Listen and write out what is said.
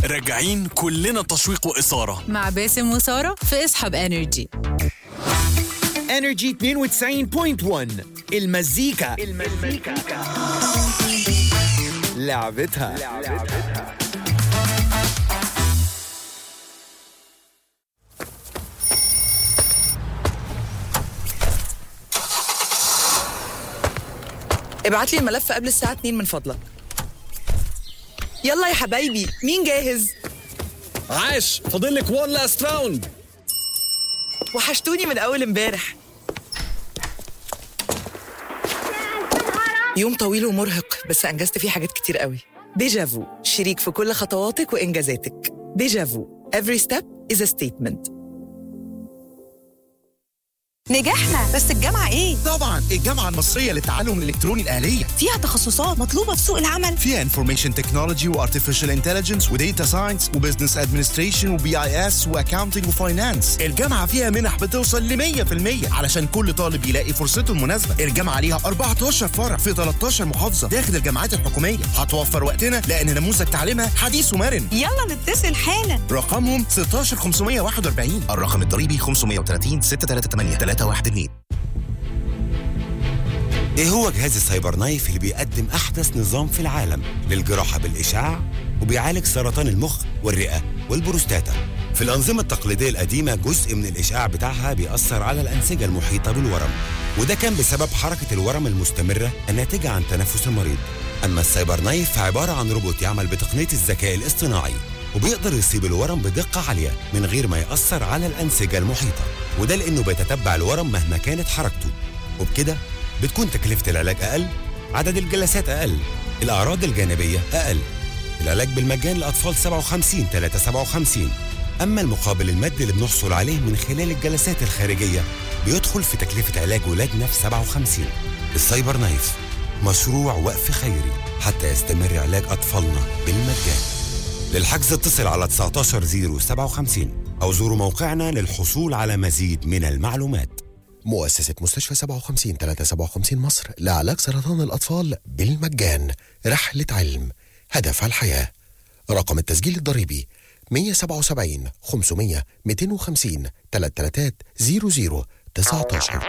راجعين كلنا تشويق وإثارة مع باسم وسارة في اسحب انرجي. انرجي 92.1 المزيكا لعبتها. ابعت لي الملف قبل الساعة 2 من فضلك. يلا يا حبايبي، مين جاهز؟ عاش، فاضلك وان لاست راوند. وحشتوني من أول امبارح. يوم طويل ومرهق بس أنجزت فيه حاجات كتير قوي. ديجافو، شريك في كل خطواتك وإنجازاتك. ديجافو، every step is a statement. نجحنا، بس الجامعة ايه؟ طبعا الجامعة المصرية للتعلم الإلكتروني الآلية فيها تخصصات مطلوبة في سوق العمل. فيها Information Technology و Artificial Intelligence و Data Science و Business Administration و BIS و Accounting و Finance. الجامعة فيها منح بتوصل ل100% علشان كل طالب يلاقي فرصته المناسبة. الجامعة ليها 14 فرع في 13 محافظة داخل الجامعات الحكومية. هتوفر وقتنا لأن نموذج تعليمها حديث ومرن. يلا نتصل حالا. رقمهم 16541. الرقم الضريبي 530 638 312. ايه هو جهاز السايبر نايف اللي بيقدم احدث نظام في العالم للجراحة بالاشعاع وبيعالج سرطان المخ والرئة والبروستاتا. في الانظمة التقليدية القديمة جزء من الاشعاع بتاعها بيأثر على الانسجة المحيطة بالورم، وده كان بسبب حركة الورم المستمرة الناتجة عن تنفس المريض. اما السايبر نايف فعبارة عن روبوت يعمل بتقنية الذكاء الاصطناعي وبيقدر يصيب الورم بدقة عالية من غير ما يأثر على الأنسجة المحيطة، وده لأنه بيتتبع الورم مهما كانت حركته، وبكده بتكون تكلفة العلاج أقل، عدد الجلسات أقل، الأعراض الجانبية أقل. العلاج بالمجان لأطفال 57 أما المقابل المادي اللي بنحصل عليه من خلال الجلسات الخارجية بيدخل في تكلفة علاج ولادنا في 57. السايبر نايف مشروع وقف خيري حتى يستمر علاج أطفالنا بالمجان. للحجز اتصل على 19057 أو زوروا موقعنا للحصول على مزيد من المعلومات. مؤسسة مستشفى 57 مصر لعلاج سرطان الأطفال بالمجان. رحلة علم هدفها الحياة. رقم التسجيل الضريبي 177 500 250 333 00 19.